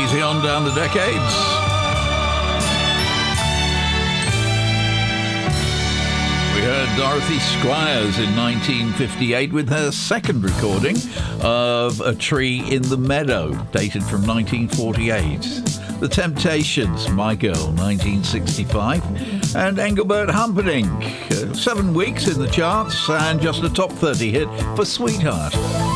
Easy on down the decades. We heard Dorothy Squires in 1958 with her second recording of A Tree in the Meadow, dated from 1948. The Temptations, My Girl, 1965. And Engelbert Humperdinck, 7 weeks in the charts and just a top 30 hit for Sweetheart.